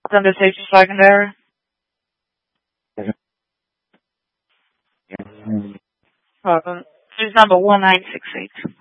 Under safety flag and error. Please number 1968.